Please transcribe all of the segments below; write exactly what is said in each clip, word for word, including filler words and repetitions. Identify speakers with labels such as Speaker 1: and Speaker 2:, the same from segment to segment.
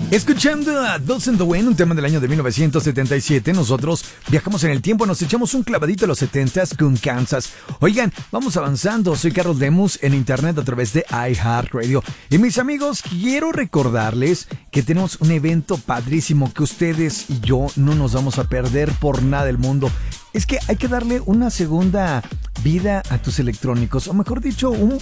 Speaker 1: Escuchando a Dulce in the Wind, un tema del año de mil novecientos setenta y siete, nosotros viajamos en el tiempo, nos echamos un clavadito a los setentas con Kansas. Oigan, vamos avanzando, soy Carlos Lemus en internet a través de iHeartRadio. Y mis amigos, quiero recordarles que tenemos un evento padrísimo que ustedes y yo no nos vamos a perder por nada del mundo. Es que hay que darle una segunda vida a tus electrónicos, o mejor dicho, un...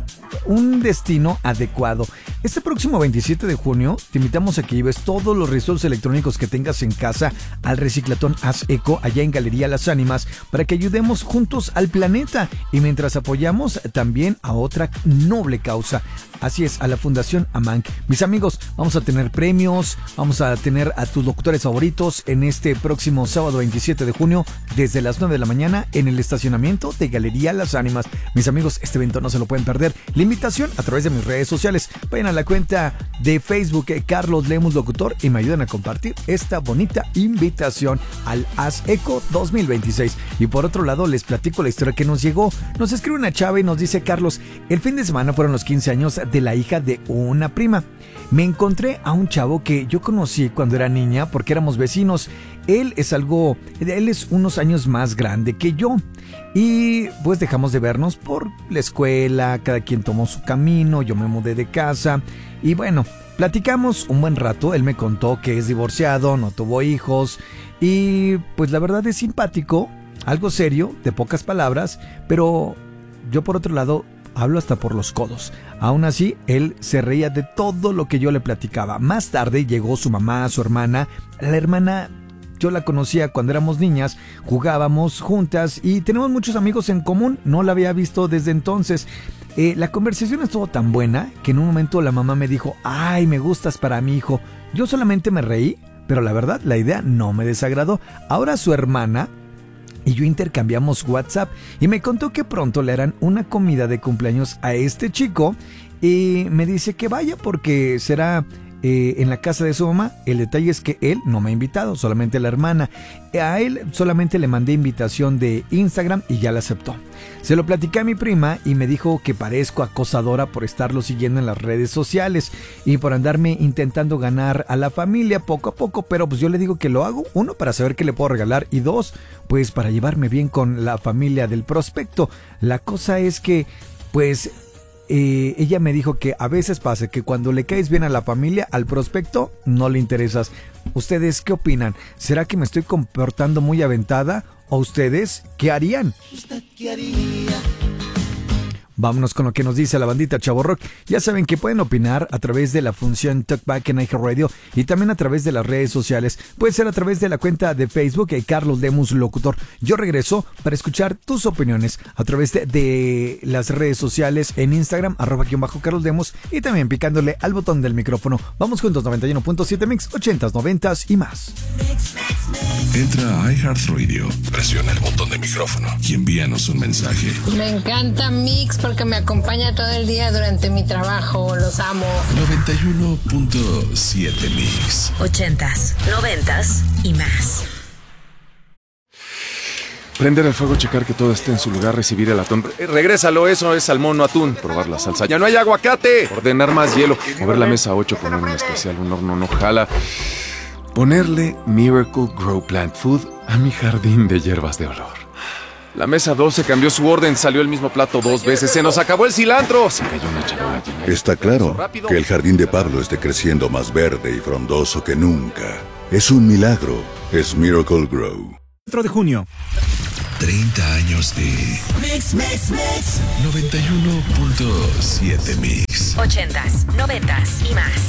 Speaker 1: un destino adecuado. Este próximo veintisiete de junio te invitamos a que lleves todos los residuos electrónicos que tengas en casa al Reciclatón Haz Eco allá en Galería Las Ánimas para que ayudemos juntos al planeta y mientras apoyamos también a otra noble causa. Así es, a la Fundación Amanc. Mis amigos, vamos a tener premios, vamos a tener a tus locutores favoritos en este próximo sábado veintisiete de junio desde las nueve de la mañana en el estacionamiento de Galería Las Ánimas. Mis amigos, este evento no se lo pueden perder. La invitación a través de mis redes sociales. Vayan a la cuenta de Facebook eh, Carlos Lemus Locutor y me ayudan a compartir esta bonita invitación al Haz Eco dos mil veintiséis. Y por otro lado, les platico la historia que nos llegó. Nos escribe una chava y nos dice: Carlos, el fin de semana fueron los quince años de la hija de una prima. Me encontré a un chavo que yo conocí cuando era niña porque éramos vecinos. Él es algo, él es unos años más grande que yo. Y pues dejamos de vernos por la escuela, cada quien tomó su camino, yo me mudé de casa. Y bueno, platicamos un buen rato, él me contó que es divorciado, no tuvo hijos. Y pues la verdad es simpático, algo serio, de pocas palabras, pero yo por otro lado hablo hasta por los codos. Aún así, él se reía de todo lo que yo le platicaba. Más tarde llegó su mamá, su hermana. La hermana, yo la conocía cuando éramos niñas, jugábamos juntas y tenemos muchos amigos en común. No la había visto desde entonces. Eh, la conversación estuvo tan buena que en un momento la mamá me dijo: ay, me gustas para mi hijo. Yo solamente me reí, pero la verdad, la idea no me desagradó. Ahora su hermana y yo intercambiamos WhatsApp y me contó que pronto le harán una comida de cumpleaños a este chico y me dice que vaya porque será eh, en la casa de su mamá. El detalle es que él no me ha invitado, solamente la hermana. A él solamente le mandé invitación de Instagram y ya la aceptó. Se lo platiqué a mi prima y me dijo que parezco acosadora por estarlo siguiendo en las redes sociales y por andarme intentando ganar a la familia poco a poco, pero pues yo le digo que lo hago, uno, para saber qué le puedo regalar y dos, pues para llevarme bien con la familia del prospecto. La cosa es que, pues, eh, ella me dijo que a veces pasa que cuando le caes bien a la familia, al prospecto no le interesas. ¿Ustedes qué opinan? ¿Será que me estoy comportando muy aventada? ¿O ustedes qué harían? ¿Usted qué haría? Vámonos con lo que nos dice la bandita Chavo Rock. Ya saben que pueden opinar a través de la función Talkback en iHeartRadio y también a través de las redes sociales. Puede ser a través de la cuenta de Facebook de Carlos Lemus Locutor. Yo regreso para escuchar tus opiniones a través de, de las redes sociales en Instagram, arroba guión bajo Carlos Lemus, y también picándole al botón del micrófono. Vamos juntos, noventa y uno punto siete Mix, ochentas, noventas y más.
Speaker 2: Entra a iHeartRadio, presiona el botón de micrófono y envíanos un mensaje.
Speaker 3: Me encanta Mix porque me acompaña todo el día durante mi trabajo. Los amo.
Speaker 2: noventa y uno punto siete Mix.
Speaker 4: Ochentas, noventas y más.
Speaker 5: Prender el fuego, checar que todo esté en su lugar, recibir el atún. Eh, regrésalo, eso es salmón, no atún. Probar la salsa. ¡Ya no hay aguacate! Ordenar más hielo. Mover la mesa ocho, poner un especial, un horno no jala. Ponerle Miracle Grow Plant Food a mi jardín de hierbas de olor. La mesa doce cambió su orden, salió el mismo plato dos veces. ¡Se nos acabó el cilantro! Se cayó una charola llena.
Speaker 6: Está claro que el jardín de Pablo esté creciendo más verde y frondoso que nunca. Es un milagro. Es Miracle Grow.
Speaker 1: cuatro de junio.
Speaker 2: treinta años de
Speaker 4: Mix, mix, mix.
Speaker 2: noventa y uno punto siete Mix.
Speaker 4: Ochentas, noventas y más.